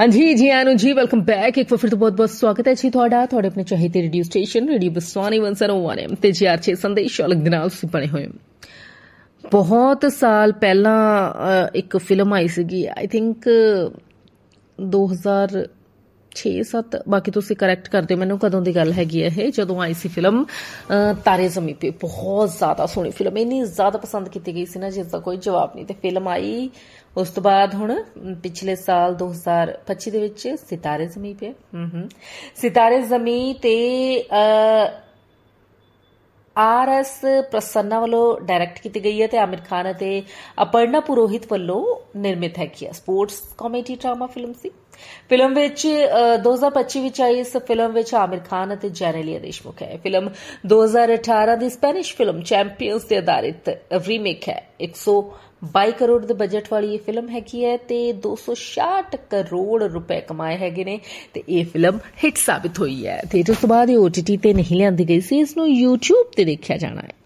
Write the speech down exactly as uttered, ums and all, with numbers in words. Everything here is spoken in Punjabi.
हाँ जी जी आनू जी वेलकम बैक एक बार फिर तो बहुत बहुत स्वागत है जी थोड़ा थोड़े अपने चाहते radio station radio Baswani one सौ वन एम ते जी आर छे संदेश अलग दिन ਤੁਸੀਂ ਬਣੇ ਹੋਏ ਬਹੁਤ ਸਾਲ ਪਹਿਲਾਂ ਇੱਕ ਫਿਲਮ ਆਈ ਸੀਗੀ ਆਈ ਥਿੰਕ ਦੋ ਹਜ਼ਾਰ ਛੇ ਸੱਤ ਬਾਕੀ ਤੁਸੀਂ ਕਰੈਕਟ ਕਰ ਦਿਓ ਮੈਨੂੰ ਕਦੋਂ ਦੀ ਗੱਲ ਹੈਗੀ ਇਹ ਜਦੋਂ ਆਈ ਸੀ ਫਿਲਮ ਤਾਰੇ ਜ਼ਮੀਨ ਪੇ ਬਹੁਤ ਜ਼ਿਆਦਾ ਸੋਹਣੀ ਫਿਲਮ ਇੰਨੀ ਜ਼ਿਆਦਾ ਪਸੰਦ ਕੀਤੀ ਗਈ ਸੀ ਨਾ ਜਿਸ ਦਾ ਕੋਈ ਜਵਾਬ ਨਹੀਂ ਤੇ ਫਿਲਮ ਆਈ ਉਸ ਤੋਂ ਬਾਅਦ ਹੁਣ ਪਿਛਲੇ ਸਾਲ ਦੋ ਹਜ਼ਾਰ ਪੱਚੀ ਦੇ ਵਿੱਚ ਸਿਤਾਰੇ ਜ਼ਮੀਨ ਪੇ ਸਿਤਾਰੇ ਜ਼ਮੀਨ ਤੇ ਆਰ ਐਸ ਪ੍ਰਸੰਨਾ ਵੱਲੋਂ ਡਾਇਰੈਕਟ ਕੀਤੀ ਗਈ ਹੈ ਤੇ ਆਮਿਰ ਖਾਨ ਅਤੇ ਅਪਰਨਾ ਪੁਰੋਹਿਤ ਵੱਲੋਂ ਨਿਰਮਿਤ ਹੈਗੀ ਹੈ ਸਪੋਰਟਸ ਕਾਮੇਡੀ ਡਰਾਮਾ ਫਿਲਮ ਸੀ ਫਿਲਮ ਵਿੱਚ ਦੋ ਹਜ਼ਾਰ ਪੱਚੀ ਵਿੱਚ ਆਈ ਇਸ ਫਿਲਮ ਵਿੱਚ ਆਮਿਰ ਖਾਨ ਅਤੇ ਜੈਨੇਲੀਆ ਦੇਸ਼ਮੁਖ ਹੈ ਫਿਲਮ ਦੋ ਹਜ਼ਾਰ ਅਠਾਰਾਂ ਦੀ ਸਪੈਨਿਸ਼ ਫਿਲਮ ਚੈਂਪੀਅਨਸ ਤੇ ਆਧਾਰਿਤ ਰੀਮੇਕ ਹੈ ਇੱਕ ਸੌ ਬਾਈ ਕਰੋੜ ਦੇ ਬਜਟ ਵਾਲੀ ਇਹ ਫਿਲਮ ਹੈਗੀ ਹੈ ਤੇ ਦੋ ਸੌ ਛਿਆਹਠ ਕਰੋੜ ਰੁਪਏ ਕਮਾਏ ਹੈਗੇ ਨੇ ਤੇ ਇਹ ਫਿਲਮ ਹਿੱਟ ਸਾਬਿਤ ਹੋਈ ਹੈ ਥੀਏਟਰ ਤੋਂ ਬਾਅਦ ਇਹ ਓ ਟੀ ਟੀ ਤੇ ਨਹੀਂ ਲਿਆਂਦੀ ਗਈ ਸੀ ਇਸ ਨੂੰ ਯੂਟਿਊਬ ਤੇ ਦੇਖਿਆ ਜਾਣਾ ਹੈ